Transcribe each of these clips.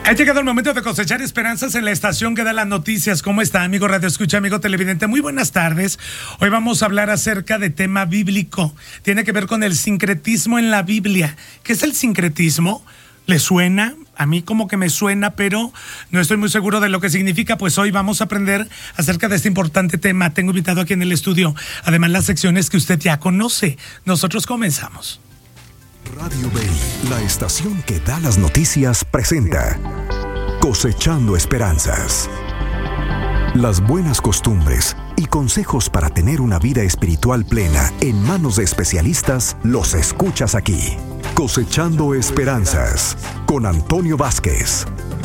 Ha llegado el momento de cosechar esperanzas en la estación que da las noticias. ¿Cómo está, amigo Radio Escucha, amigo televidente? Muy buenas tardes. Hoy vamos a hablar acerca de tema bíblico. Tiene que ver con el sincretismo en la Biblia. ¿Qué es el sincretismo? ¿Le suena? A mí como que me suena, pero no estoy muy seguro de lo que significa. Pues hoy vamos a aprender acerca de este importante tema. Tengo invitado aquí en el estudio, además, las secciones que usted ya conoce. Nosotros comenzamos. Radio Bay, la estación que da las noticias, presenta Cosechando Esperanzas. Las buenas costumbres y consejos para tener una vida espiritual plena en manos de especialistas los escuchas aquí. Cosechando Esperanzas con Antonio Vázquez.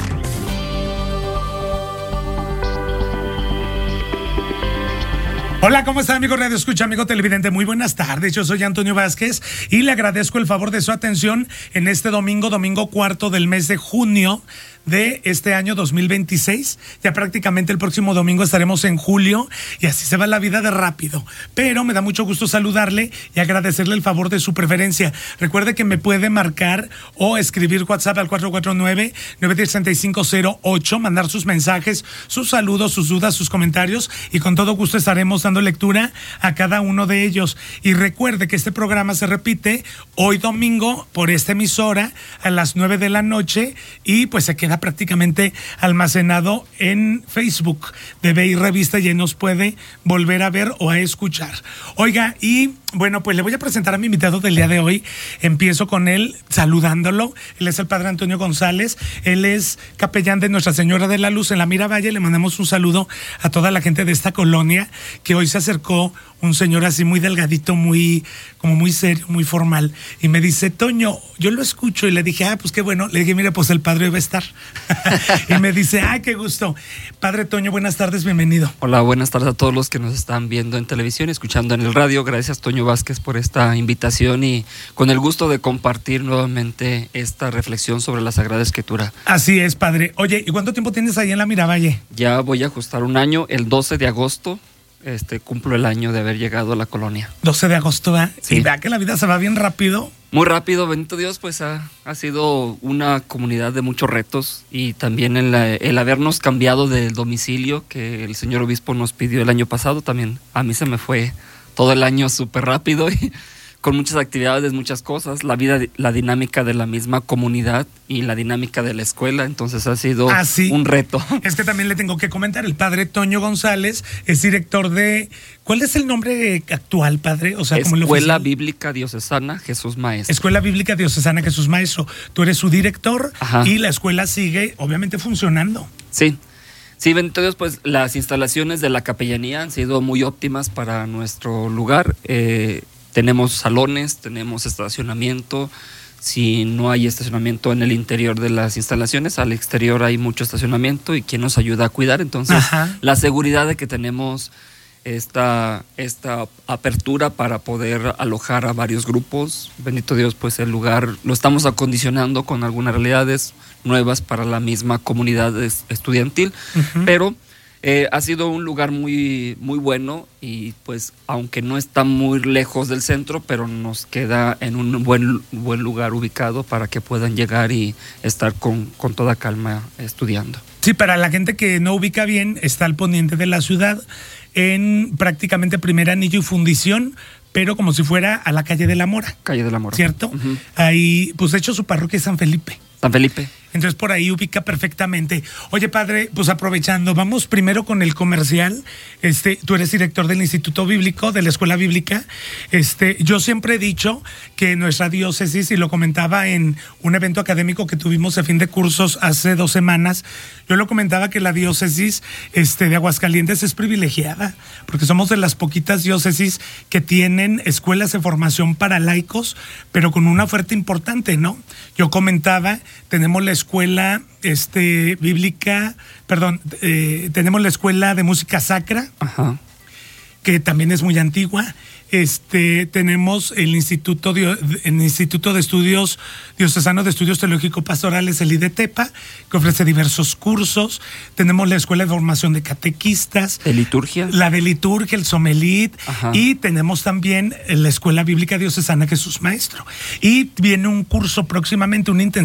Hola, ¿cómo está, amigo Radio Escucha, amigo televidente? Muy buenas tardes, yo soy Antonio Vázquez y le agradezco el favor de su atención en este domingo 4 del mes de junio de este año 2026. Ya prácticamente el próximo domingo estaremos en julio y así se va la vida de rápido. Pero me da mucho gusto saludarle y agradecerle el favor de su preferencia. Recuerde que me puede marcar o escribir WhatsApp al 449-910-3508, mandar sus mensajes, sus saludos, sus dudas, sus comentarios y con todo gusto estaremos dando lectura a cada uno de ellos. Y recuerde que este programa se repite hoy domingo por esta emisora a las 9 de la noche y pues se queda prácticamente almacenado en Facebook de Bay Revista y nos puede volver a ver o a escuchar. Oiga, y bueno, pues le voy a presentar a mi invitado del día de hoy. Empiezo con él saludándolo. Él es el padre Antonio González. Él es capellán de Nuestra Señora de la Luz en la Miravalle. Le mandamos un saludo a toda la gente de esta colonia, que hoy se acercó un señor así muy delgadito, muy serio, muy formal, y me dice: Toño, yo lo escucho. Y le dije: pues qué bueno. Le dije: mire, pues el padre va a estar. Y me dice: qué gusto. Padre Toño, buenas tardes, bienvenido. Hola, buenas tardes a todos los que nos están viendo en televisión y escuchando en el radio. Gracias, Toño Vázquez, por esta invitación y con el gusto de compartir nuevamente esta reflexión sobre la Sagrada Escritura. Así es, padre. Oye, ¿y cuánto tiempo tienes ahí en la Miravalle? Ya voy a ajustar un año, el 12 de agosto. Cumplo el año de haber llegado a la colonia. 12 de agosto, ¿va? Sí. Y vea que la vida se va bien rápido. Muy rápido, bendito Dios, pues ha sido una comunidad de muchos retos y también el habernos cambiado del domicilio que el señor obispo nos pidió el año pasado. También a mí se me fue todo el año súper rápido y con muchas actividades, muchas cosas, la dinámica de la misma comunidad y la dinámica de la escuela, entonces ha sido un reto. Es que también le tengo que comentar, el padre Toño González es director de... ¿Cuál es el nombre actual, padre? O sea, Escuela Bíblica Diocesana Jesús Maestro. Escuela Bíblica Diocesana Jesús Maestro. Tú eres su director. Ajá. Y la escuela sigue, obviamente, funcionando. Sí. Sí, bendito Dios, pues las instalaciones de la capellanía han sido muy óptimas para nuestro lugar. Tenemos salones, tenemos estacionamiento. Si no hay estacionamiento en el interior de las instalaciones, al exterior hay mucho estacionamiento y quien nos ayuda a cuidar. Entonces, la seguridad de que tenemos esta apertura para poder alojar a varios grupos. Bendito Dios, pues el lugar lo estamos acondicionando con algunas realidades nuevas para la misma comunidad estudiantil, pero ha sido un lugar muy, muy bueno y pues aunque no está muy lejos del centro, pero nos queda en un buen lugar ubicado para que puedan llegar y estar con toda calma estudiando. Sí, para la gente que no ubica bien, está al poniente de la ciudad, en prácticamente primer anillo y fundición, pero como si fuera a la calle de la Mora. Calle de la Mora. ¿Cierto? Ahí, pues de hecho su parroquia es San Felipe. San Felipe. Entonces por ahí ubica perfectamente. Oye, padre, pues aprovechando, vamos primero con el comercial. Tú eres director del Instituto Bíblico, de la Escuela Bíblica. Yo siempre he dicho que nuestra diócesis, y lo comentaba en un evento académico que tuvimos de fin de cursos hace 2 semanas, yo lo comentaba que la diócesis de Aguascalientes es privilegiada, porque somos de las poquitas diócesis que tienen escuelas de formación para laicos, pero con una oferta importante, ¿no? Yo comentaba, tenemos la escuela bíblica, tenemos la escuela de música sacra, que también es muy antigua. Tenemos el Instituto de Estudios Diocesano de Estudios Teológico-Pastorales, el IDETEPA, que ofrece diversos cursos. Tenemos la Escuela de Formación de Catequistas. ¿De liturgia? La de liturgia, el Somelit. Y tenemos también la Escuela Bíblica Diocesana Jesús Maestro. Y viene un curso próximamente, un intensivo